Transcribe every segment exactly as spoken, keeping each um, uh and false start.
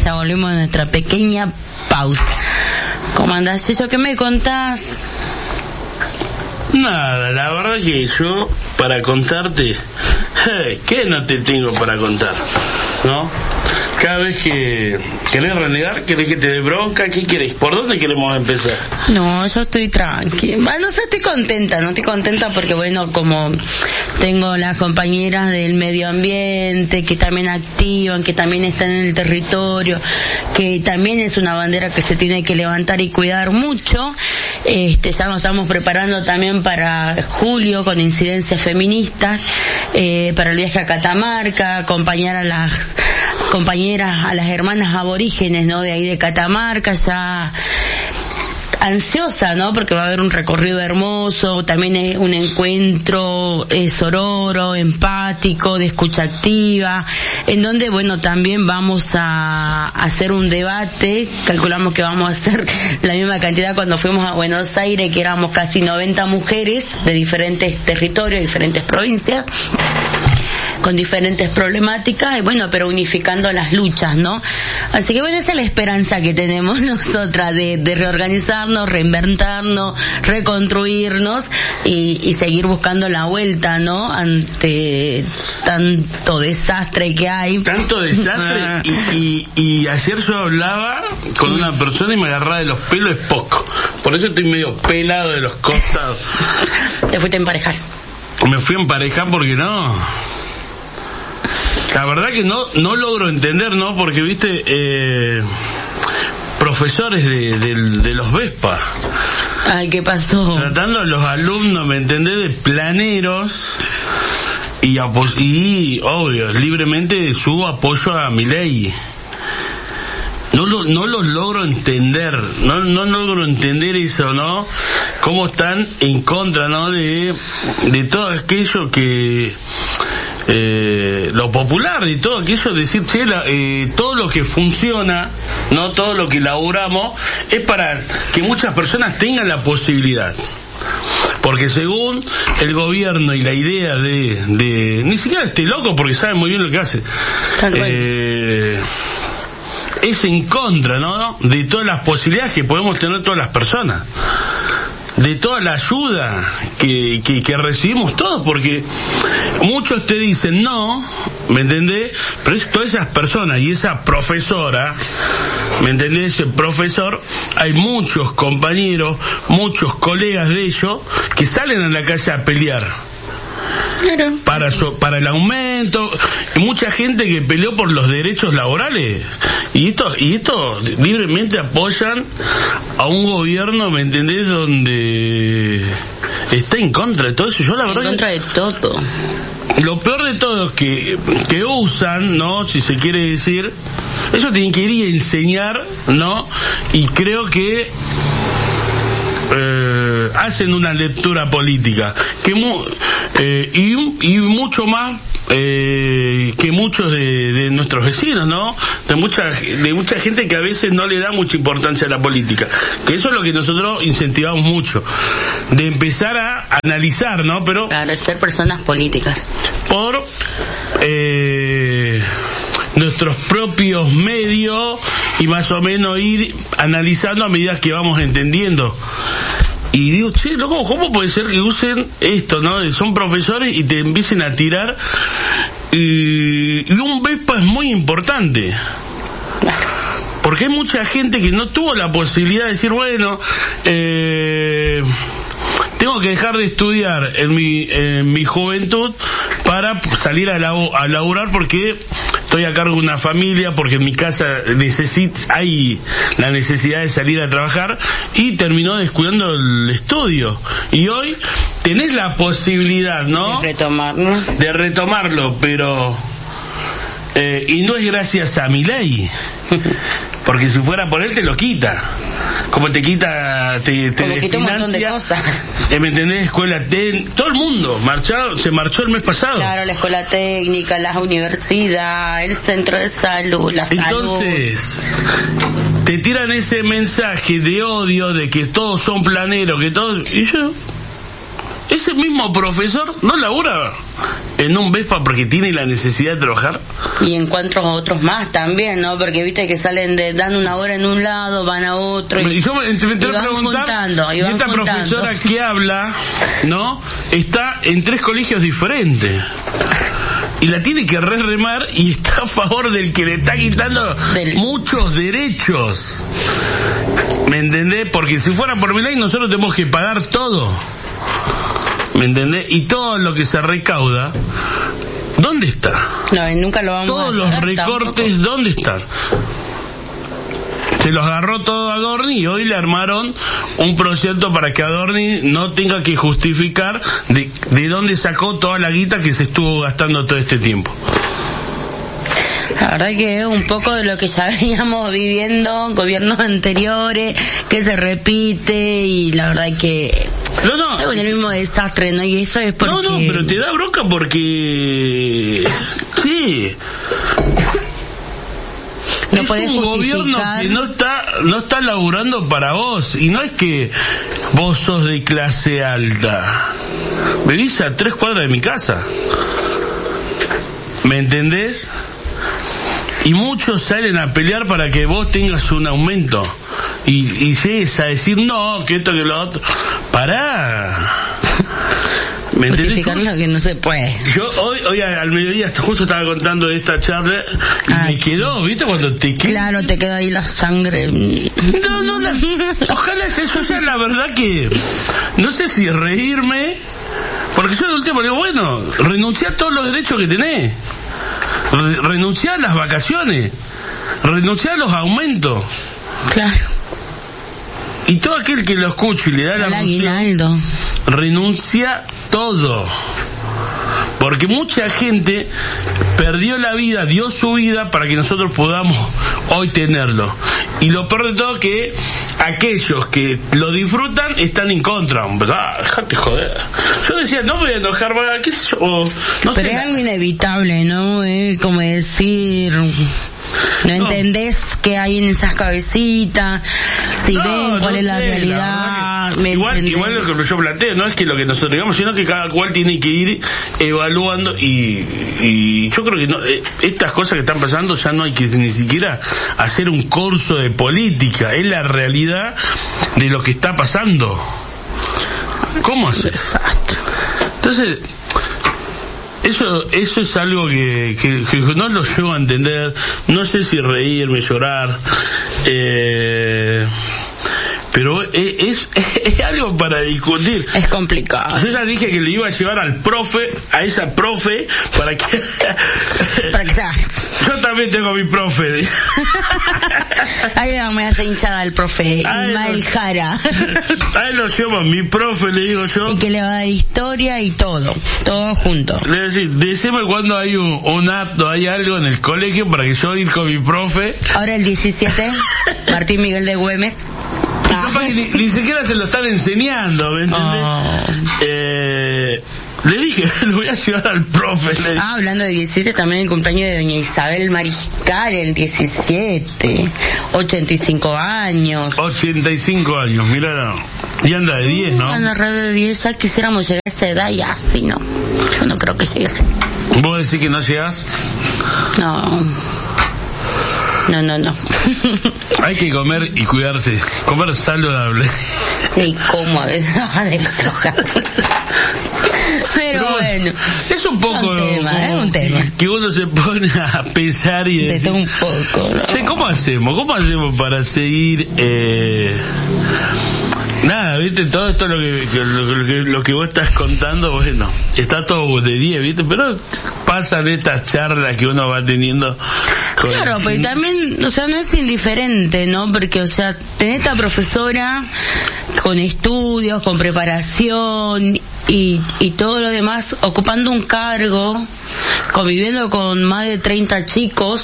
ya volvimos a nuestra pequeña pausa. ¿Cómo andás, Yeyo? ¿Qué me contás? Nada, la verdad que yo, para contarte, hey, ¿qué no te tengo para contar? ¿No? Cada vez que querés renegar, querés que te dé bronca, ¿qué querés? ¿Por dónde queremos empezar? No, yo estoy tranquila. Bueno, o sea, estoy contenta, no estoy contenta porque, bueno, como tengo las compañeras del medio ambiente que también activan, que también están en el territorio, que también es una bandera que se tiene que levantar y cuidar mucho. Este, ya nos estamos preparando también para julio con incidencias feministas, eh, para el viaje a Catamarca, acompañar a las compañeras, a las hermanas aborígenes, ¿no? De ahí de Catamarca, ya ansiosa, ¿no? Porque va a haber un recorrido hermoso, también es un encuentro eh, sororo, empático, de escucha activa, en donde, bueno, también vamos a hacer un debate. Calculamos que vamos a hacer la misma cantidad cuando fuimos a Buenos Aires, que éramos casi noventa mujeres de diferentes territorios, diferentes provincias, con diferentes problemáticas, y bueno, pero unificando las luchas, ¿no? Así que bueno, esa es la esperanza que tenemos nosotras de, de reorganizarnos, reinventarnos, reconstruirnos y, y seguir buscando la vuelta, ¿no? Ante tanto desastre que hay. Tanto desastre y, y, y ayer yo hablaba con una persona y me agarraba de los pelos, es poco. Por eso estoy medio pelado de los costados. Te fuiste a emparejar. Me fui a emparejar porque no... La verdad que no no logro entender, ¿no? Porque, viste, eh, profesores de, de, de los Vespa. Ay, ¿qué pasó? Tratando a los alumnos, ¿me entendés? De planeros y, apo- y obvio, libremente su apoyo a Milei. No lo, no los logro entender, no, no logro entender eso, ¿no? Cómo están en contra, ¿no? De, de todo aquello que... Eh, lo popular de todo aquello, decir, che, la, eh, todo lo que funciona, no todo lo que elaboramos, es para que muchas personas tengan la posibilidad. Porque según el gobierno y la idea de, de ni siquiera este loco, porque sabe muy bien lo que hace, eh, es en contra, ¿no? De todas las posibilidades que podemos tener todas las personas, de toda la ayuda que, que, que recibimos todos, porque muchos te dicen no, ¿me entendés? Pero es todas esas personas y esa profesora, ¿me entendés? Ese profesor, hay muchos compañeros, muchos colegas de ellos que salen a la calle a pelear. Claro. Para so, para el aumento, y mucha gente que peleó por los derechos laborales, y esto y esto libremente apoyan a un gobierno, ¿me entendés? Donde está en contra de todo eso. Yo la verdad en contra de todo. Lo peor de todo es que que usan, ¿no? Si se quiere decir, eso tienen que ir y enseñar, ¿no? Y creo que Eh, hacen una lectura política que mu- eh, y, y mucho más eh, que muchos de, de nuestros vecinos, ¿no? De mucha de mucha gente que a veces no le da mucha importancia a la política, que eso es lo que nosotros incentivamos mucho, de empezar a analizar, ¿no? Pero claro, ser personas políticas por eh, nuestros propios medios y más o menos ir analizando a medida que vamos entendiendo. Y digo, che, loco, ¿cómo puede ser que usen esto, no? Son profesores y te empiecen a tirar. Y, y un Vespa es muy importante. Porque hay mucha gente que no tuvo la posibilidad de decir, bueno, eh, tengo que dejar de estudiar en mi, en mi juventud para salir a, labo, a laburar porque estoy a cargo de una familia, porque en mi casa necesit, hay la necesidad de salir a trabajar, y terminó descuidando el estudio. Y hoy tenés la posibilidad, ¿no? De retomarlo. De retomarlo, pero... Eh, y no es gracias a Milei, porque si fuera por él te lo quita, como te quita, te, te como quita un montón de cosas. Eh, ¿Me entendés? Escuela técnica, todo el mundo marchó, se marchó el mes pasado. Claro, la escuela técnica, la universidad, el centro de salud, la salud. Entonces, te tiran ese mensaje de odio, de que todos son planeros, que todos... Y yo, ese mismo profesor no labura en un Vespa porque tiene la necesidad de trabajar. Y encuentro a otros más también, ¿no? Porque viste que salen de, dan una hora en un lado, van a otro. Y, y yo me, me y van juntando, y, y van esta juntando. profesora que habla, ¿no? Está en tres colegios diferentes. Y la tiene que re remar y está a favor del que le está quitando del... muchos derechos. ¿Me entendés? Porque si fuera por mi ley nosotros tenemos que pagar todo. ¿Me entendés? Y todo lo que se recauda, ¿dónde está? No, y nunca lo vamos Todos a los hacer, recortes, tampoco. ¿dónde están? Se los agarró todo a Adorni y hoy le armaron un proyecto para que Adorni no tenga que justificar de, de dónde sacó toda la guita que se estuvo gastando todo este tiempo. La verdad que es un poco de lo que ya veníamos viviendo en gobiernos anteriores, que se repite, y la verdad que no, no, es el mismo desastre, ¿no? Y eso es porque... No, no, pero te da bronca porque... Sí... No es un gobierno que no está no está laburando para vos, y no es que vos sos de clase alta, vivís a tres cuadras de mi casa, ¿me entendés? Y muchos salen a pelear para que vos tengas un aumento y, y llegues a decir no, que esto que lo otro. Pará. ¿Me entendés? Justificarlo que no se puede. Yo hoy, hoy al mediodía justo estaba contando de esta charla y Ay, me quedó, ¿viste? Cuando te quedó. Claro, te quedó ahí la sangre. No, no, la, ojalá eso ya la verdad que no sé si reírme, porque yo en el último digo, bueno, renunciá a todos los derechos que tenés. Re, renunciá a las vacaciones. Renunciá a los aumentos. Claro. Y todo aquel que lo escuche y le da la el aguinaldo, renuncia todo. Porque mucha gente perdió la vida, dio su vida para que nosotros podamos hoy tenerlo. Y lo peor de todo que aquellos que lo disfrutan están en contra. Ah, déjate joder. Yo decía, no me voy a enojar, qué sé yo. O, no Pero sé, es algo inevitable, ¿no? Eh, como decir... No entendés no. qué hay en esas cabecitas, si no, ven cuál no es la sé, realidad. La igual, igual lo que yo planteo, no es que lo que nosotros digamos, sino que cada cual tiene que ir evaluando y, y yo creo que no, estas cosas que están pasando ya no hay que ni siquiera hacer un curso de política, es la realidad de lo que está pasando. ¿Cómo hacer? Entonces... Eso eso es algo que, que, que no lo llego a entender, no sé si reírme, llorar, eh, pero es, es, es algo para discutir. Es complicado. Yo ya dije que le iba a llevar al profe, a esa profe, para que... para que sea. Yo también tengo mi profe. Ahí me hace hinchada el profe, Ismael Jara. Ahí lo llamo mi profe, le digo yo. Y que le va a dar historia y todo, todo junto. Le voy a decir, decime cuando hay un, un apto, hay algo en el colegio para que yo ir con mi profe. Ahora el diecisiete, Martín Miguel de Güemes. Ah. Ni, ni siquiera se lo están enseñando, ¿me entendés? Oh. Eh... Le dije, lo voy a llevar al profe. Le ah, hablando de diecisiete, también el cumpleaños de doña Isabel Mariscal, el diecisiete, ochenta y cinco años. ochenta y cinco años, mira, y anda de diez, ¿no? Anda alrededor de diez, ya quisiéramos llegar a esa edad y así, ¿no? Yo no creo que llegue así. ¿Vos decís que no llegás? No. No, no, no. Hay que comer y cuidarse, comer saludable. Ni cómo a veces va de floja. Pero, Pero bueno, es un poco es un tema, es un tema que uno se pone a pensar y decir, de un poco, ¿no? Che, ¿cómo hacemos? ¿Cómo hacemos para seguir eh, nada, viste, todo esto lo que, lo, que, lo que vos estás contando, bueno, está todo de diez, viste, pero pasan estas charlas que uno va teniendo con claro, pero el... también, o sea, no es indiferente, ¿no? Porque, o sea, tenés esta profesora con estudios, con preparación y, y todo lo demás, ocupando un cargo, conviviendo con más de treinta chicos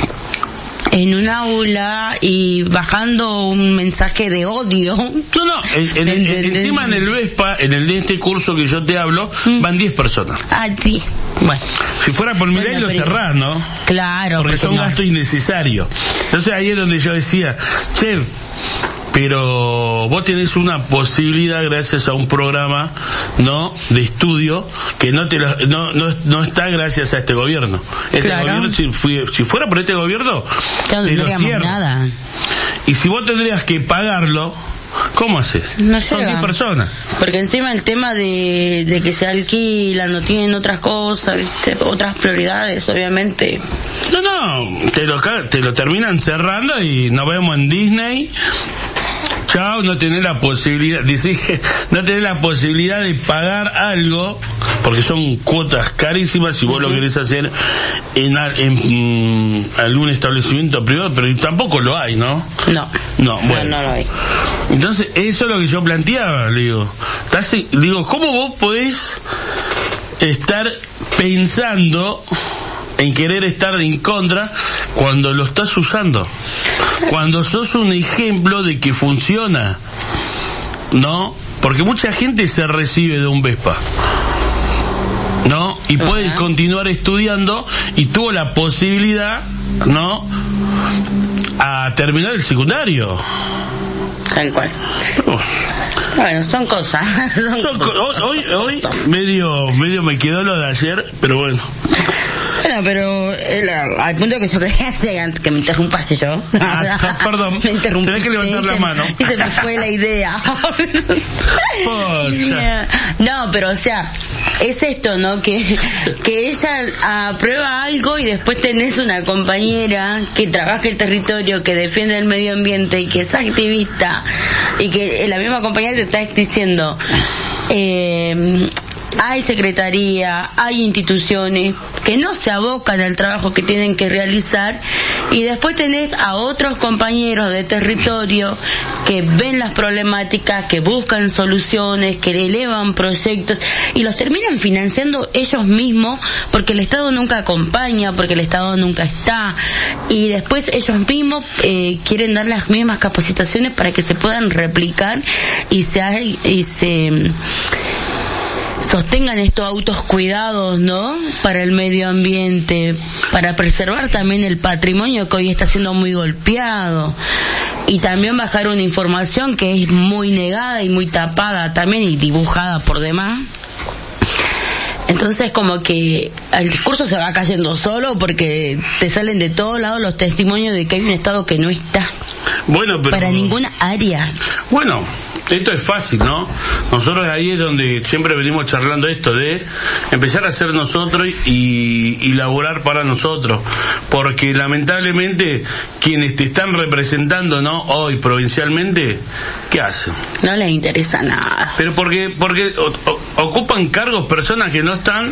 en un aula y bajando un mensaje de odio. No, no, en, en, en, en, encima en el Vespa, en el de este curso que yo te hablo, ¿Mm? van diez personas. Ah, sí. Bueno. Si fuera por mi ley lo cerrás, ¿no? Claro. Porque son no. gastos innecesarios. Entonces ahí es donde yo decía, che, pero vos tenés una posibilidad gracias a un programa, ¿no?, de estudio que no te lo, no, no no está gracias a este gobierno. Este claro. gobierno, si, fui, si fuera por este gobierno, no te lo tendríamos nada. Y si vos tendrías que pagarlo, ¿cómo haces? No Son llega. diez personas. Porque encima el tema de, de que se alquilan, no tienen otras cosas, ¿viste? Otras prioridades, obviamente. No, no, te lo, te lo terminan cerrando y nos vemos en Disney. Chao, no tenés la posibilidad, dice, no tenés la posibilidad de pagar algo, porque son cuotas carísimas si vos lo querés hacer en, en, en algún establecimiento privado, pero tampoco lo hay, ¿no? No. No, bueno. No, no lo hay. Entonces, eso es lo que yo planteaba, le digo. ¿Estás, digo, ¿cómo vos podés estar pensando en querer estar en contra cuando lo estás usando? Cuando sos un ejemplo de que funciona, ¿no? Porque mucha gente se recibe de un Vespa, ¿no? Y puede uh-huh. continuar estudiando y tuvo la posibilidad, ¿no?, a terminar el secundario. Tal cual. Uh. Bueno, son cosas. Son son cosas. Co- hoy, hoy medio, medio me quedó lo de ayer, pero bueno. Bueno, pero el, al punto que yo quería hacer, que me interrumpase yo. Ah, perdón. Me interrumpí. Tenés que levantar la mano. Y se me fue la idea. Pocha. No, pero o sea, es esto, ¿no? Que, que ella aprueba algo y después tenés una compañera que trabaja el territorio, que defiende el medio ambiente y que es activista y que la misma compañera te está diciendo, eh, hay secretaría, hay instituciones que no se abocan al trabajo que tienen que realizar, y después tenés a otros compañeros de territorio que ven las problemáticas, que buscan soluciones, que elevan proyectos y los terminan financiando ellos mismos porque el Estado nunca acompaña, porque el Estado nunca está, y después ellos mismos eh, quieren dar las mismas capacitaciones para que se puedan replicar y se y se sostengan estos autos cuidados, ¿no?, para el medio ambiente, para preservar también el patrimonio que hoy está siendo muy golpeado, y también bajar una información que es muy negada y muy tapada también y dibujada por demás. Entonces como que el discurso se va cayendo solo porque te salen de todos lados los testimonios de que hay un Estado que no está bueno, pero... para ninguna área. Bueno, esto es fácil, ¿no? Nosotros ahí es donde siempre venimos charlando esto de empezar a ser nosotros y, y laborar para nosotros, porque lamentablemente quienes te están representando, ¿no?, hoy provincialmente, ¿qué hacen? No les interesa nada. Pero porque porque o, o, ocupan cargos personas que no están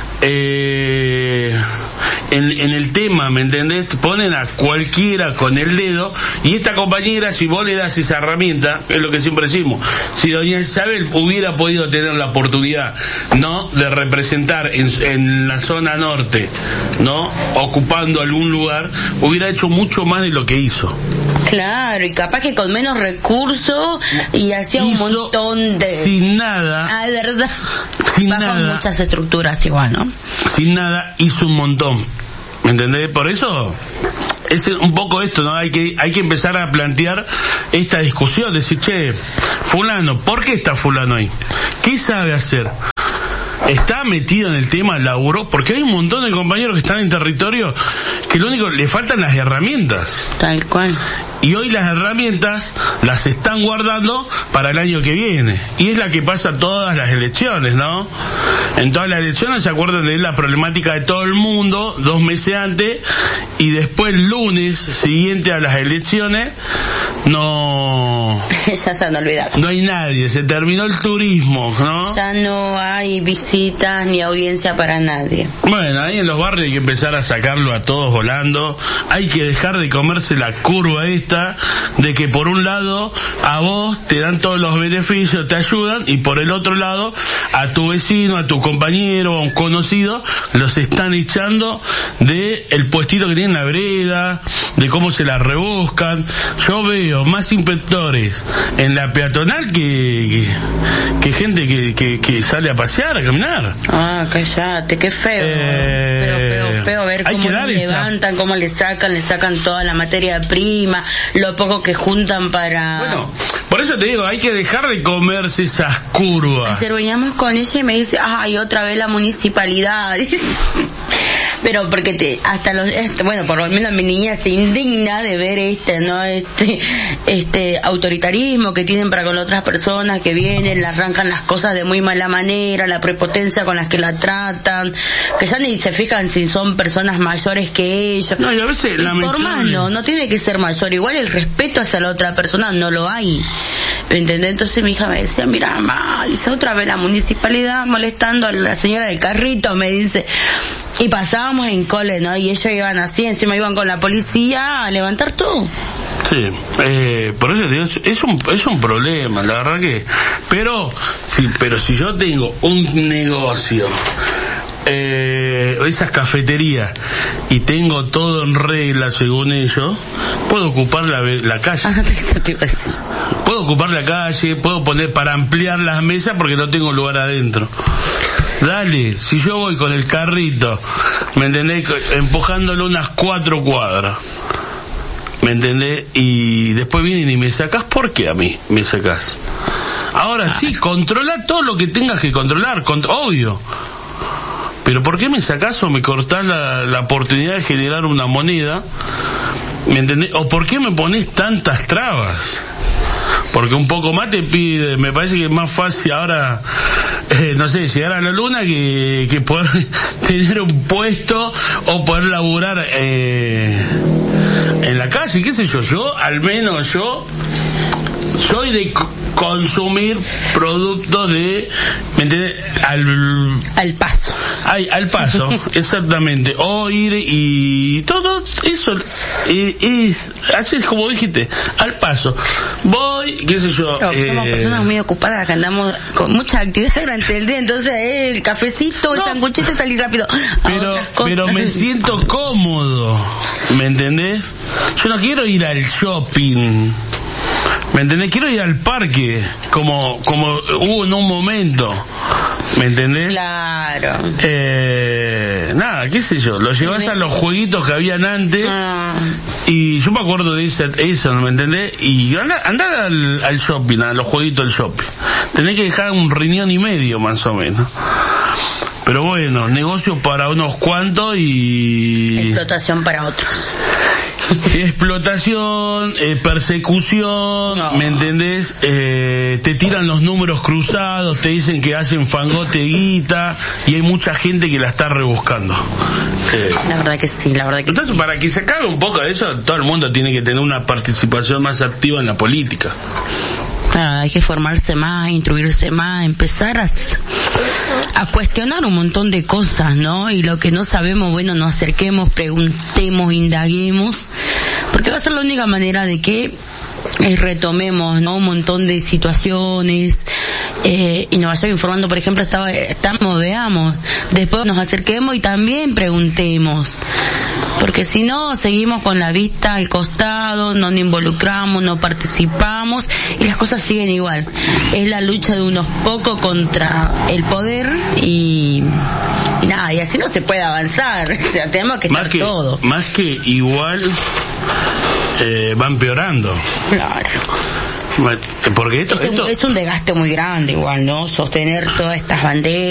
eh, en, en el tema, ¿me entendés? Ponen a cualquiera con el dedo, y esta compañera, si vos le das esa herramienta, es lo que siempre decimos, si doña Isabel hubiera podido tener la oportunidad, ¿no?, de representar en, en la zona norte, ¿no?, ocupando algún lugar, hubiera hecho mucho más de lo que hizo. Claro, y capaz que con menos recursos y hacía un montón de... Sin nada. Ah, de verdad. Sin bajo nada. Muchas estructuras igual, ¿no? Sin nada hizo un montón. ¿Me entendés? Por eso es un poco esto, ¿no? Hay que hay que empezar a plantear esta discusión, decir, che, fulano, ¿por qué está fulano ahí? ¿Qué sabe hacer? ¿Está metido en el tema laburo? Porque hay un montón de compañeros que están en territorio que lo único, le faltan las herramientas. Tal cual. Y hoy las herramientas las están guardando para el año que viene. Y es la que pasa todas las elecciones, ¿no? En todas las elecciones se acuerdan de la problemática de todo el mundo dos meses antes, y después el lunes siguiente a las elecciones no... ya se han olvidado. No hay nadie, se terminó el turismo, ¿no? Ya no hay visitas ni audiencia para nadie. Bueno, ahí en los barrios hay que empezar a sacarlo a todos volando. Hay que dejar de comerse la curva esta de que por un lado a vos te dan todos los beneficios, te ayudan, y por el otro lado a tu vecino, a tu compañero, a un conocido, los están echando de el puestito que tiene en la vereda, de cómo se la rebuscan. Yo veo veo más inspectores en la peatonal que, que, que gente que, que, que sale a pasear, a caminar. Ah, cállate, qué feo. Eh, feo, feo, feo ver cómo le levantan, cómo le sacan, le sacan toda la materia prima, lo poco que juntan para... Bueno, por eso te digo, hay que dejar de comerse esas curvas. Terminamos con ella y me dice, ay, otra vez la municipalidad. Pero porque te, hasta los, este, bueno, por lo menos mi niña se indigna de ver este, ¿no? Este, este autoritarismo que tienen para con otras personas que vienen, le arrancan las cosas de muy mala manera, la prepotencia con las que la tratan, que ya ni se fijan si son personas mayores que ellos. No, y a veces por más no, no tiene que ser mayor, igual el respeto hacia la otra persona no lo hay. ¿Me entendés? Entonces mi hija me decía, mira, mamá, dice otra vez la municipalidad molestando a la señora del carrito, me dice. Y pasábamos en cole, ¿no? Y ellos iban así, encima iban con la policía a levantar todo. Sí, eh, por eso digo, es un, es un problema, la verdad que... Pero, sí, pero si yo tengo un negocio, eh, esas cafeterías, y tengo todo en regla según ellos, puedo ocupar la, la calle. Puedo ocupar la calle, puedo poner para ampliar las mesas porque no tengo lugar adentro. Dale, si yo voy con el carrito, ¿me entendés? Empujándolo unas cuatro cuadras, ¿me entendés? Y después vienen y me sacás, ¿por qué a mí me sacás? Ahora sí, controla todo lo que tengas que controlar, cont- obvio. Pero ¿por qué me sacás o me cortás la, la oportunidad de generar una moneda? ¿Me entendés? ¿O por qué me pones tantas trabas? Porque un poco más te pide, me parece que es más fácil ahora, eh, no sé, llegar a la luna que, que poder tener un puesto o poder laburar eh, en la calle, qué sé yo, yo, al menos yo, soy de consumir productos de, ¿me entiendes? Al, al paso. Ay, al paso, exactamente. O ir y todo eso eh, es, así es como dijiste, al paso. Voy, qué sé yo. No, eh, somos personas muy ocupadas que andamos con mucha actividad durante el día, entonces eh, el cafecito, el no, sanguchito y salir rápido. Pero, pero me siento cómodo, ¿me entendés? Yo no quiero ir al shopping. ¿Me entendés? Quiero ir al parque, como como hubo en un momento, ¿me entendés? Claro. Eh, nada, qué sé yo, lo llevas a los jueguitos que habían antes, ah. Y yo me acuerdo de esa, eso, ¿me entendés? Y andá, andá al, al shopping, a los jueguitos del shopping. Tenés que dejar un riñón y medio, más o menos. Pero bueno, negocio para unos cuantos y... explotación para otros. Explotación, eh, persecución, no. ¿Me entendés? Eh, te tiran los números cruzados, te dicen que hacen fangote guita y hay mucha gente que la está rebuscando. Eh, la verdad que sí, la verdad que entonces, sí. Para que se acabe un poco de eso, todo el mundo tiene que tener una participación más activa en la política. Claro, hay que formarse más, instruirse más, empezar a, a cuestionar un montón de cosas, ¿no? Y lo que no sabemos, bueno, nos acerquemos, preguntemos, indaguemos, porque va a ser la única manera de que eh, retomemos, ¿no? Un montón de situaciones, eh, y nos vayamos informando. Por ejemplo, estaba, estamos, veamos, después nos acerquemos y también preguntemos. Porque si no, seguimos con la vista al costado, no nos involucramos, no participamos y las cosas siguen igual. Es la lucha de unos pocos contra el poder y, y nada, y así no se puede avanzar. O sea, tenemos que estar todo. Más que igual, eh, va empeorando. Claro. Porque esto, es, un, esto... es un desgaste muy grande igual, ¿no? Sostener todas estas banderas.